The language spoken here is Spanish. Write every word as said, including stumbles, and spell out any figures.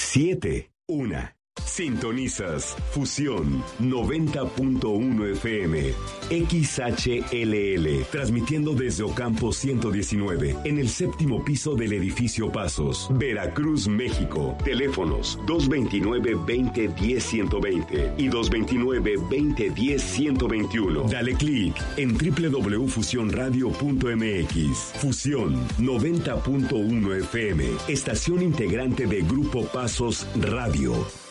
siete, una. Sintonizas Fusión noventa punto uno F M, X H L L, transmitiendo desde Ocampo ciento diecinueve, en el séptimo piso del edificio Pasos, Veracruz, México. Teléfonos dos veintinueve, veinte, diez, ciento veinte y dos veintinueve, veinte, diez, ciento veintiuno. Dale clic en doble u doble u doble u punto fusión radio punto m x. Fusión noventa punto uno F M, estación integrante de Grupo Pasos Radio.